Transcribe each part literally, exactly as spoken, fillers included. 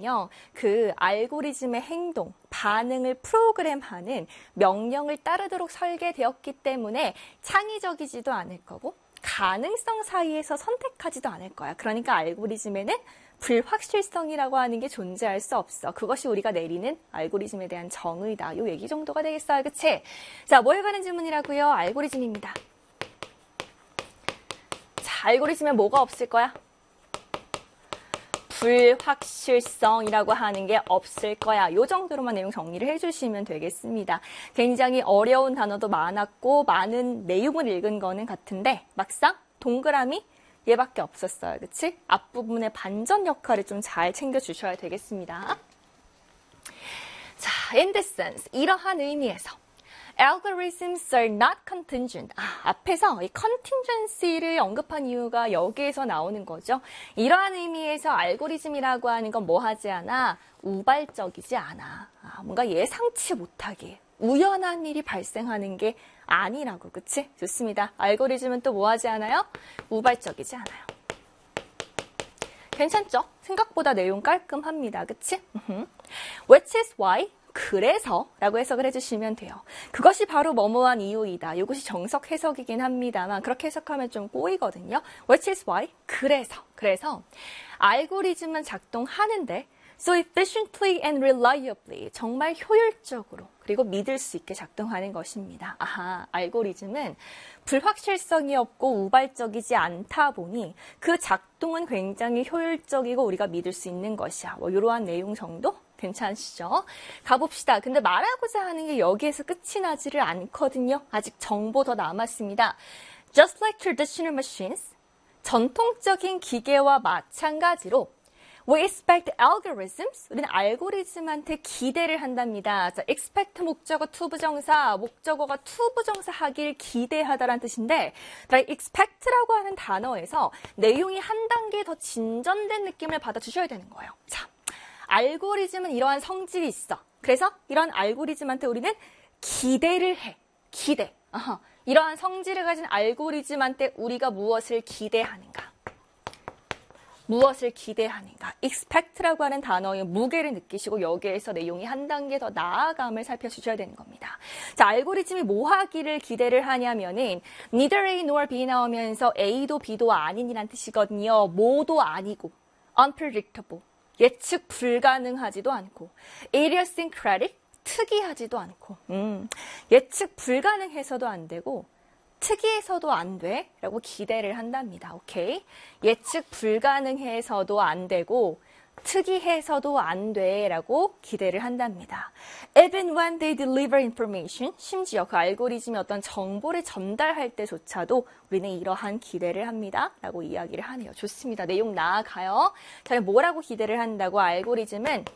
뭐냐면요. 그 알고리즘의 행동, 반응을 프로그램하는 명령을 따르도록 설계되었기 때문에 창의적이지도 않을 거고 가능성 사이에서 선택하지도 않을 거야. 그러니까 알고리즘에는 불확실성이라고 하는 게 존재할 수 없어. 그것이 우리가 내리는 알고리즘에 대한 정의다. 요 얘기 정도가 되겠어요. 그치? 자, 뭐에 관한 질문이라고요? 알고리즘입니다. 자, 알고리즘에 뭐가 없을 거야? 불확실성이라고 하는 게 없을 거야. 요 정도로만 내용 정리를 해주시면 되겠습니다. 굉장히 어려운 단어도 많았고 많은 내용을 읽은 거는 같은데 막상 동그라미 얘밖에 없었어요. 그치? 앞부분의 반전 역할을 좀 잘 챙겨주셔야 되겠습니다. 자, in this sense, 이러한 의미에서 Algorithms are not contingent. 아, 앞에서 이 contingency를 언급한 이유가 여기에서 나오는 거죠. 이러한 의미에서 알고리즘이라고 하는 건 뭐 하지 않아? 우발적이지 않아. 아, 뭔가 예상치 못하게 우연한 일이 발생하는 게 아니라고. 그치? 좋습니다. 알고리즘은 또 뭐 하지 않아요? 우발적이지 않아요. 괜찮죠? 생각보다 내용 깔끔합니다. 그치? Which is why 그래서 라고 해석을 해주시면 돼요. 그것이 바로 뭐뭐한 이유이다. 이것이 정석 해석이긴 합니다만 그렇게 해석하면 좀 꼬이거든요. Which is why 그래서 그래서 알고리즘은 작동하는데 so efficiently and reliably 정말 효율적으로 그리고 믿을 수 있게 작동하는 것입니다. 아하, 알고리즘은 불확실성이 없고 우발적이지 않다 보니 그 작동은 굉장히 효율적이고 우리가 믿을 수 있는 것이야. 뭐 이러한 내용 정도? 괜찮으시죠? 가봅시다. 근데 말하고자 하는 게 여기에서 끝이 나지를 않거든요. 아직 정보 더 남았습니다. Just like traditional machines, 전통적인 기계와 마찬가지로 We expect algorithms, 우리는 알고리즘한테 기대를 한답니다. 자, expect 목적어 투부정사, 목적어가 투부정사 하길 기대하다라는 뜻인데 expect라고 하는 단어에서 내용이 한 단계 더 진전된 느낌을 받아주셔야 되는 거예요. 자, 알고리즘은 이러한 성질이 있어. 그래서 이런 알고리즘한테 우리는 기대를 해. 기대. 어허. 이러한 성질을 가진 알고리즘한테 우리가 무엇을 기대하는가? 무엇을 기대하는가? expect라고 하는 단어의 무게를 느끼시고 여기에서 내용이 한 단계 더 나아감을 살펴주셔야 되는 겁니다. 자, 알고리즘이 뭐 하기를 기대를 하냐면은 neither A nor B 나오면서 A도 B도 아닌이란 뜻이거든요. 뭐도 아니고 unpredictable. 예측 불가능하지도 않고 idiosyncratic, 특이하지도 않고 음, 예측 불가능해서도 안 되고 특이해서도 안 돼 라고 기대를 한답니다. 오케이? 예측 불가능해서도 안 되고 특이해서도 안 돼 라고 기대를 한답니다. Even when they deliver information, 심지어 그 알고리즘이 어떤 정보를 전달할 때조차도 우리는 이러한 기대를 합니다 라고 이야기를 하네요. 좋습니다. 내용 나아가요. 자, 뭐라고 기대를 한다고? 알고리즘은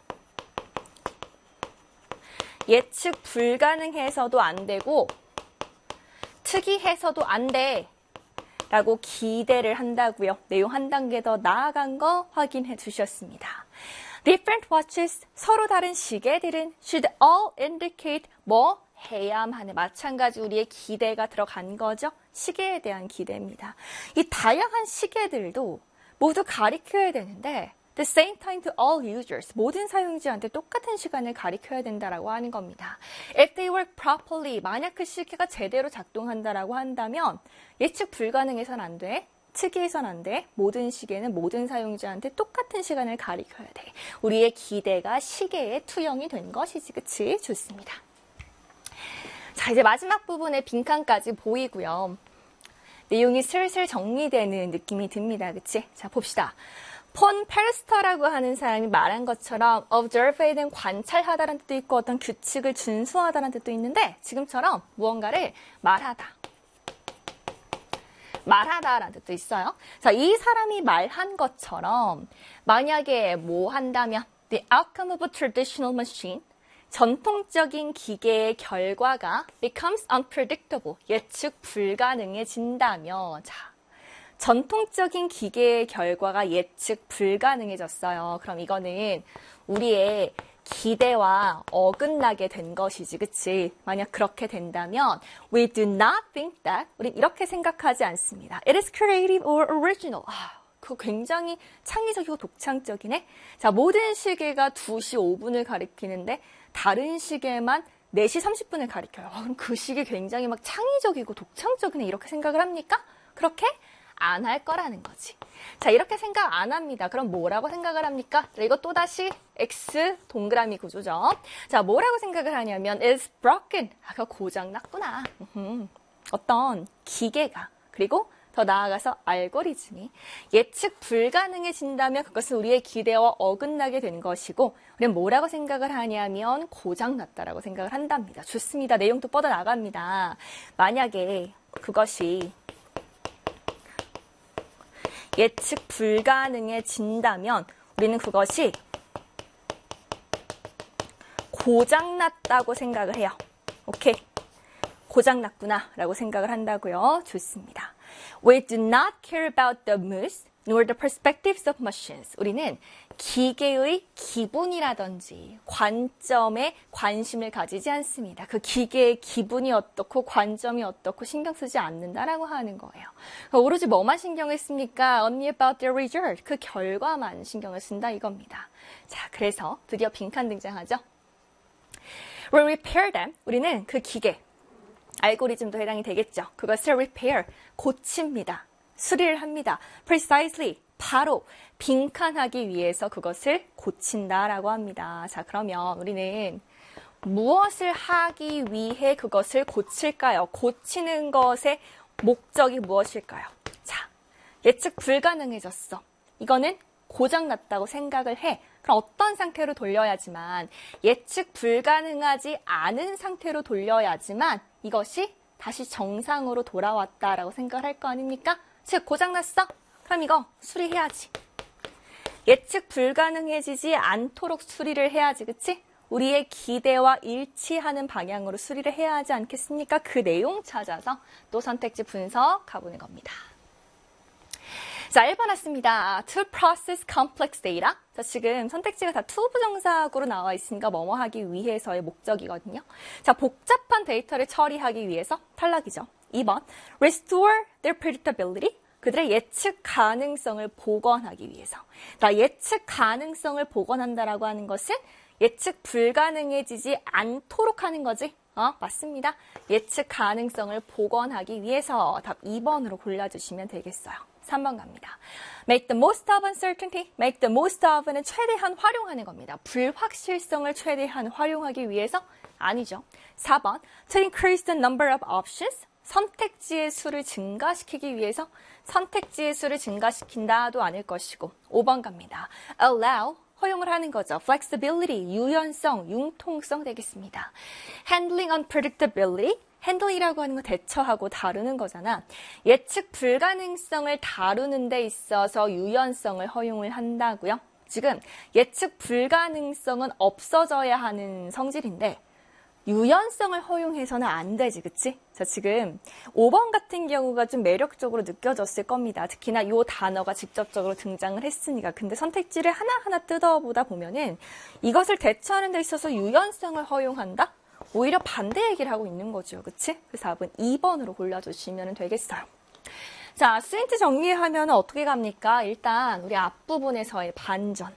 예측 불가능해서도 안 되고 특이해서도 안 돼 라고 기대를 한다고요. 내용 한 단계 더 나아간 거 확인해 주셨습니다. Different watches, 서로 다른 시계들은 should all indicate 뭐 해야만 하는 마찬가지 우리의 기대가 들어간 거죠. 시계에 대한 기대입니다. 이 다양한 시계들도 모두 가리켜야 되는데 the same time to all users, 모든 사용자한테 똑같은 시간을 가리켜야 된다라고 하는 겁니다. If they work properly, 만약 그 시계가 제대로 작동한다라고 한다면 예측 불가능해서는 안 돼. 특이해서는 안 돼. 모든 시계는 모든 사용자한테 똑같은 시간을 가리켜야 돼. 우리의 기대가 시계에 투영이 된 것이지. 그치? 좋습니다. 자, 이제 마지막 부분의 빈칸까지 보이고요. 내용이 슬슬 정리되는 느낌이 듭니다. 그치? 자, 봅시다. 폰 페르스터라고 하는 사람이 말한 것처럼 observe에는 관찰하다라는 뜻도 있고 어떤 규칙을 준수하다라는 뜻도 있는데 지금처럼 무언가를 말하다. 말하다라는 뜻도 있어요. 자, 이 사람이 말한 것처럼 만약에 뭐 한다면 the outcome of a traditional machine, 전통적인 기계의 결과가 becomes unpredictable, 예측 불가능해진다면 자, 전통적인 기계의 결과가 예측 불가능해졌어요. 그럼 이거는 우리의 기대와 어긋나게 된 것이지, 그치? 만약 그렇게 된다면 we do not think that, 우린 이렇게 생각하지 않습니다. It is creative or original. 아, 그거 굉장히 창의적이고 독창적이네. 자, 모든 시계가 두 시 오 분을 가리키는데 다른 시계만 네 시 삼십 분을 가리켜요. 아, 그럼 그 시계 굉장히 막 창의적이고 독창적이네 이렇게 생각을 합니까? 그렇게 안 할 거라는 거지. 자, 이렇게 생각 안 합니다. 그럼 뭐라고 생각을 합니까? 자, 이거 또다시 X 동그라미 구조죠. 자, 뭐라고 생각을 하냐면 it's broken. 아, 그거 고장났구나. 으흠. 어떤 기계가 그리고 더 나아가서 알고리즘이 예측 불가능해진다면 그것은 우리의 기대와 어긋나게 된 것이고 우리는 뭐라고 생각을 하냐면 고장났다라고 생각을 한답니다. 좋습니다. 내용도 뻗어나갑니다. 만약에 그것이 예측 불가능해진다면 우리는 그것이 고장났다고 생각을 해요. 오케이. 고장났구나 라고 생각을 한다고요. 좋습니다. We do not care about the moods nor the perspectives of machines. 우리는 기계의 기분이라든지 관점에 관심을 가지지 않습니다. 그 기계의 기분이 어떻고 관점이 어떻고 신경 쓰지 않는다라고 하는 거예요. 오로지 뭐만 신경을 씁니까? Only about the result. 그 결과만 신경을 쓴다 이겁니다. 자, 그래서 드디어 빈칸 등장하죠. We repair them. 우리는 그 기계, 알고리즘도 해당이 되겠죠. 그것을 repair, 고칩니다. 수리를 합니다. precisely, 바로 빈칸하기 위해서 그것을 고친다라고 합니다. 자, 그러면 우리는 무엇을 하기 위해 그것을 고칠까요? 고치는 것의 목적이 무엇일까요? 자, 예측 불가능해졌어. 이거는 고장났다고 생각을 해. 그럼 어떤 상태로 돌려야지만 예측 불가능하지 않은 상태로 돌려야지만 이것이 다시 정상으로 돌아왔다라고 생각을 할 거 아닙니까? 즉 고장났어? 그럼 이거 수리해야지. 예측 불가능해지지 않도록 수리를 해야지. 그치? 우리의 기대와 일치하는 방향으로 수리를 해야 하지 않겠습니까? 그 내용 찾아서 또 선택지 분석 가보는 겁니다. 자, 일 번 왔습니다. To process complex data. 자, 지금 선택지가 다 to 부정사구로 나와 있으니까 뭐뭐 하기 위해서의 목적이거든요. 자, 복잡한 데이터를 처리하기 위해서 탈락이죠. 이 번. Restore their predictability. 그들의 예측 가능성을 복원하기 위해서. 자, 예측 가능성을 복원한다라고 하는 것은 예측 불가능해지지 않도록 하는 거지. 어, 맞습니다. 예측 가능성을 복원하기 위해서 답 이 번으로 골라주시면 되겠어요. 삼 번 갑니다. Make the most of uncertainty. Make the most of는 최대한 활용하는 겁니다. 불확실성을 최대한 활용하기 위해서 아니죠. 사 번. To increase the number of options. 선택지의 수를 증가시키기 위해서 선택지의 수를 증가시킨다도 아닐 것이고 오 번 갑니다. Allow. 허용을 하는 거죠. Flexibility, 유연성, 융통성 되겠습니다. Handling unpredictability, handle이라고 하는 거 대처하고 다루는 거잖아. 예측 불가능성을 다루는 데 있어서 유연성을 허용을 한다고요. 지금 예측 불가능성은 없어져야 하는 성질인데 유연성을 허용해서는 안 되지, 그치? 자, 지금 오 번 같은 경우가 좀 매력적으로 느껴졌을 겁니다. 특히나 이 단어가 직접적으로 등장을 했으니까. 근데 선택지를 하나하나 뜯어보다 보면은 이것을 대처하는 데 있어서 유연성을 허용한다? 오히려 반대 얘기를 하고 있는 거죠, 그치? 그래서 답은 이 번으로 골라주시면 되겠어요. 자, 스윈트 정리하면 어떻게 갑니까? 일단 우리 앞부분에서의 반전.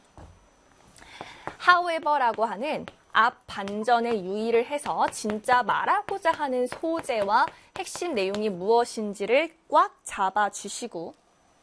however라고 하는 앞 반전에 유의를 해서 진짜 말하고자 하는 소재와 핵심 내용이 무엇인지를 꽉 잡아주시고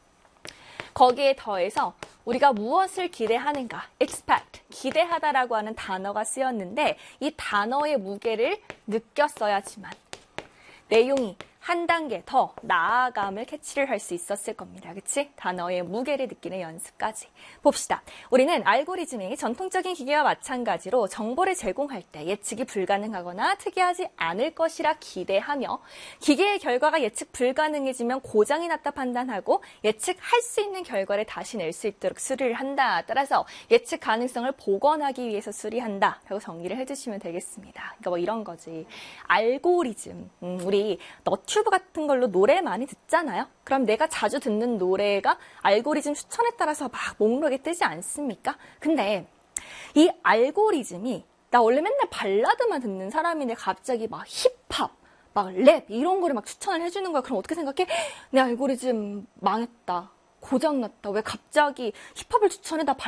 거기에 더해서 우리가 무엇을 기대하는가, expect, 기대하다라고 하는 단어가 쓰였는데 이 단어의 무게를 느꼈어야지만 내용이 한 단계 더 나아감을 캐치를 할 수 있었을 겁니다. 그치? 단어의 무게를 느끼는 연습까지. 봅시다. 우리는 알고리즘이 전통적인 기계와 마찬가지로 정보를 제공할 때 예측이 불가능하거나 특이하지 않을 것이라 기대하며 기계의 결과가 예측 불가능해지면 고장이 났다 판단하고 예측할 수 있는 결과를 다시 낼 수 있도록 수리를 한다. 따라서 예측 가능성을 복원하기 위해서 수리한다. 라고 정리를 해주시면 되겠습니다. 그러니까 뭐 이런 거지. 알고리즘. 음, 우리 너튜브 같은 걸로 노래 많이 듣잖아요. 그럼 내가 자주 듣는 노래가 알고리즘 추천에 따라서 막 목록에 뜨지 않습니까? 근데 이 알고리즘이 나 원래 맨날 발라드만 듣는 사람인데 갑자기 막 힙합, 막 랩 이런 거를 막 추천을 해주는 거야. 그럼 어떻게 생각해? 내 알고리즘 망했다. 고장났다. 왜 갑자기 힙합을 추천해? 나